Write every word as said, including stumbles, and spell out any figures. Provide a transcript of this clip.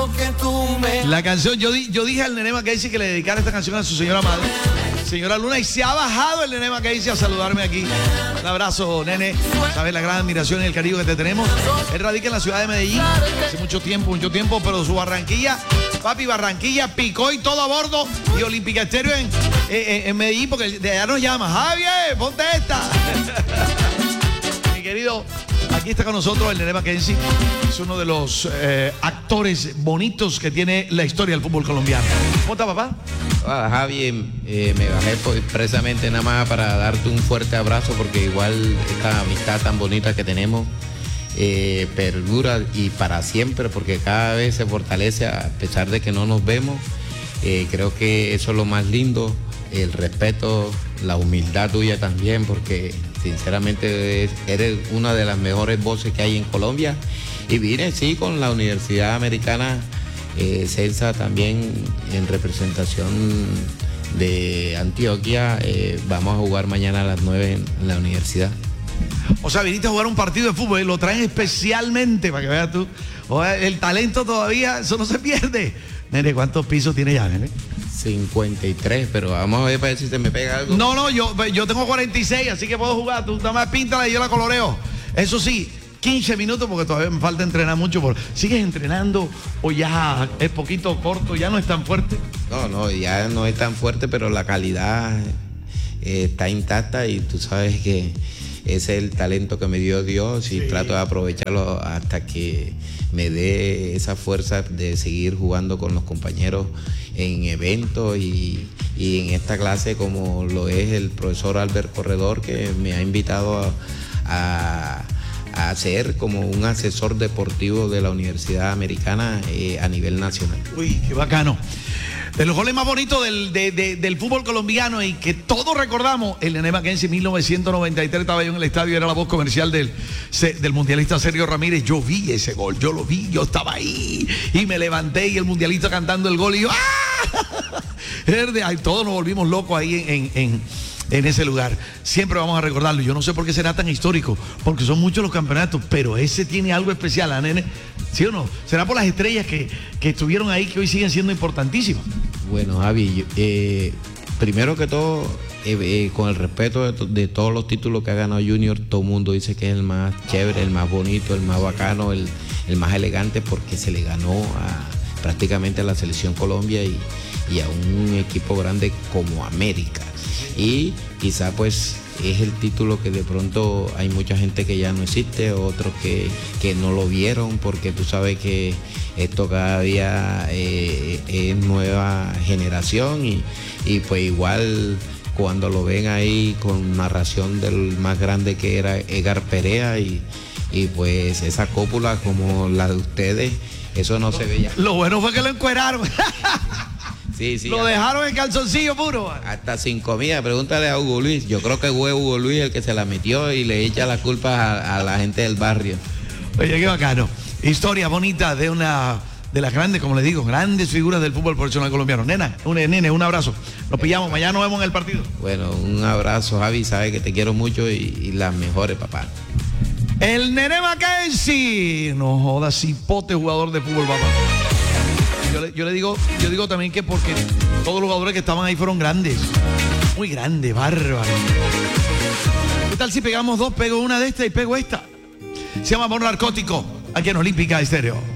La canción, yo, di, yo dije al Nene Mackenzie que le dedicara esta canción a su señora madre, señora Luna, y se ha bajado el Nene Mackenzie a saludarme aquí. Un abrazo, nene. Sabes la gran admiración y el cariño que te tenemos. Él radica en la ciudad de Medellín hace mucho tiempo, mucho tiempo, pero su Barranquilla, papi, Barranquilla, picó y todo a bordo, y Olímpica Estéreo en, en, en Medellín, porque de allá nos llama. Javier, ponte esta. Mi querido, aquí está con nosotros el Nene Mackenzie. Es uno de los eh, actores bonitos que tiene la historia del fútbol colombiano. ¿Cómo está, papá? Ah, Javi, eh, me bajé pues, precisamente nada más para darte un fuerte abrazo, porque igual esta amistad tan bonita que tenemos eh, perdura y para siempre, porque cada vez se fortalece a pesar de que no nos vemos. Eh, creo que eso es lo más lindo, el respeto, la humildad tuya también, porque sinceramente eres una de las mejores voces que hay en Colombia. Y vine, sí, con la Universidad Americana eh, Celsa también en representación de Antioquia. Eh, vamos a jugar mañana a las nueve en, en la universidad. O sea, viniste a jugar un partido de fútbol y lo traen especialmente para que veas tú. O sea, el talento todavía, eso no se pierde. Nene, ¿cuántos pisos tiene ya, nene? cincuenta y tres, pero vamos a ver para ver si se me pega algo. No, no, yo, yo tengo cuarenta y seis, así que puedo jugar. Tú nada más píntala y yo la coloreo. Eso sí, quince minutos porque todavía me falta entrenar mucho. Por... ¿Sigues entrenando o ya es poquito corto, ya no es tan fuerte? No, no, ya no es tan fuerte, pero la calidad eh, está intacta y tú sabes que ese es el talento que me dio Dios y sí, trato de aprovecharlo hasta que me dé esa fuerza de seguir jugando con los compañeros en eventos y, y en esta clase como lo es el profesor Albert Corredor, que me ha invitado a, a, a ser como un asesor deportivo de la Universidad Americana eh, a nivel nacional. Uy, qué bacano. De los goles más bonitos del, de, de, del fútbol colombiano y que todos recordamos, el Nene Mackenzie mil novecientos noventa y tres estaba yo en el estadio, era la voz comercial del, del mundialista Sergio Ramírez. Yo vi ese gol, yo lo vi, yo estaba ahí y me levanté y el mundialista cantando el gol y yo ¡ah! Ay, todos nos volvimos locos ahí en, en, en, en ese lugar. Siempre vamos a recordarlo. Yo no sé por qué será tan histórico, porque son muchos los campeonatos, pero ese tiene algo especial, ¿ah, nene? ¿Sí o no? ¿Será por las estrellas que, que estuvieron ahí, que hoy siguen siendo importantísimas? Bueno, Javi, eh, primero que todo, eh, eh, con el respeto de, de todos los títulos que ha ganado Junior, todo el mundo dice que es el más chévere, el más bonito, el más bacano, el, el más elegante, porque se le ganó a, prácticamente a la Selección Colombia y, y a un equipo grande como América. Y quizá pues es el título que de pronto hay mucha gente que ya no existe, otros que, que no lo vieron, porque tú sabes que esto cada día eh, es nueva generación y, y pues igual cuando lo ven ahí con narración del más grande que era Edgar Perea y, y pues esa cópula como la de ustedes, eso no se veía. Lo bueno fue que lo encueraron. Sí, sí, lo hasta, dejaron en calzoncillo puro. Hasta sin comida. Pregúntale a Hugo Luis. Yo creo que fue Hugo Luis el que se la metió y le echa la culpa a, a la gente del barrio. Oye, qué bacano. Historia bonita de una de las grandes, como le digo, grandes figuras del fútbol profesional colombiano. Nena, un nene, un abrazo. Nos pillamos, mañana nos vemos en el partido. Bueno, un abrazo, Javi. Sabes que te quiero mucho y, y las mejores, papá. El Nene Mackenzie. No jodas, cipote jugador de fútbol, papá. Yo le, yo le digo, yo digo también que porque todos los jugadores que estaban ahí fueron grandes. Muy grandes, bárbaros. ¿Qué tal si pegamos dos? Pego una de esta y pego esta. Se llama Amor Narcótico, aquí en Olímpica Estéreo.